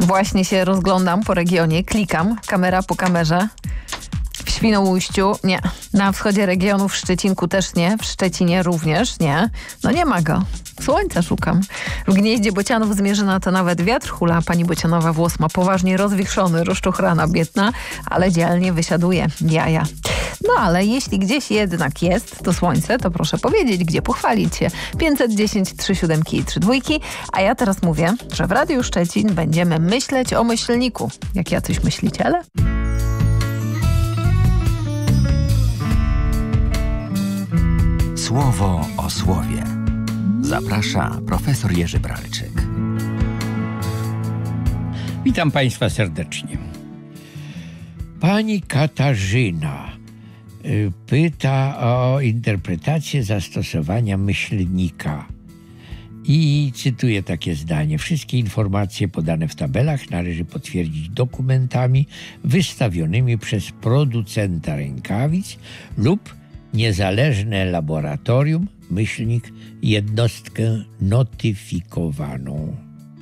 Właśnie się rozglądam po regionie, klikam, kamera po kamerze. W Świnoujściu nie. Na wschodzie regionu w Szczecinku też nie. W Szczecinie również nie. No nie ma go. Słońca szukam. W gnieździe bocianów z Mierzyna to nawet wiatr hula. Pani bocianowa włos ma poważnie rozwichrzony, rozczochrana, biedna, ale dzielnie wysiaduje jaja. No ale jeśli gdzieś jednak jest to słońce, to proszę powiedzieć, gdzie pochwalić się. 510 37 i 32. A ja teraz mówię, że w Radiu Szczecin będziemy myśleć o myślniku. Jak jacyś myśliciele? Słowo o słowie. Zaprasza profesor Jerzy Bralczyk. Witam Państwa serdecznie. Pani Katarzyna pyta o interpretację zastosowania myślnika. I cytuję takie zdanie. Wszystkie informacje podane w tabelach należy potwierdzić dokumentami wystawionymi przez producenta rękawic lub niezależne laboratorium, myślnik, jednostkę notyfikowaną.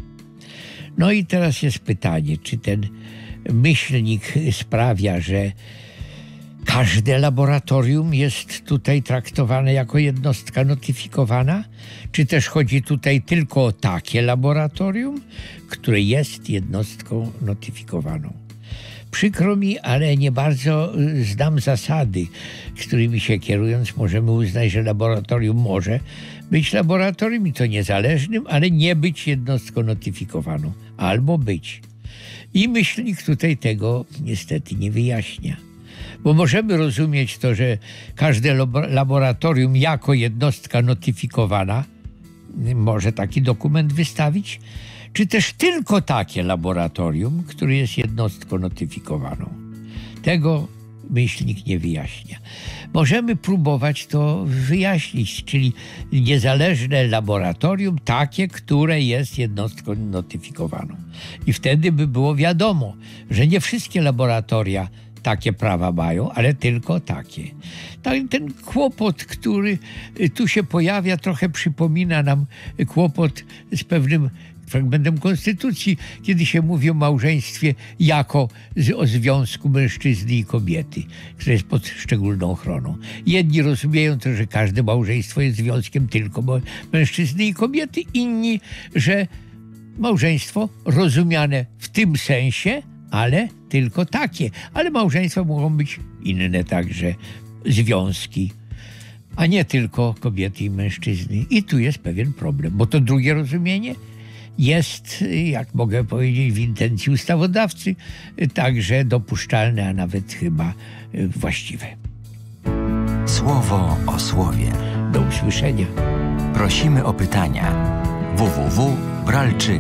No i teraz jest pytanie, czy ten myślnik sprawia, że każde laboratorium jest tutaj traktowane jako jednostka notyfikowana? Czy też chodzi tutaj tylko o takie laboratorium, które jest jednostką notyfikowaną? Przykro mi, ale nie bardzo znam zasady, którymi się kierując możemy uznać, że laboratorium może być laboratorium i to niezależnym, ale nie być jednostką notyfikowaną. Albo być. I myślnik tutaj tego niestety nie wyjaśnia. Bo możemy rozumieć to, że każde laboratorium jako jednostka notyfikowana może taki dokument wystawić, czy też tylko takie laboratorium, które jest jednostką notyfikowaną. Tego myślnik nie wyjaśnia. Możemy próbować to wyjaśnić, czyli niezależne laboratorium, takie, które jest jednostką notyfikowaną. I wtedy by było wiadomo, że nie wszystkie laboratoria takie prawa mają, ale tylko takie. Ten kłopot, który tu się pojawia, trochę przypomina nam kłopot z pewnym fragmentem Konstytucji, kiedy się mówi o małżeństwie jako o związku mężczyzny i kobiety, które jest pod szczególną ochroną. Jedni rozumieją to, że każde małżeństwo jest związkiem tylko mężczyzny i kobiety, inni, że małżeństwo rozumiane w tym sensie, ale tylko takie. Ale małżeństwa mogą być inne także związki, a nie tylko kobiety i mężczyzny. I tu jest pewien problem, bo to drugie rozumienie jest, jak mogę powiedzieć, w intencji ustawodawcy także dopuszczalne, a nawet chyba właściwe. Słowo o słowie. Do usłyszenia. Prosimy o pytania. www.bralczyk.pl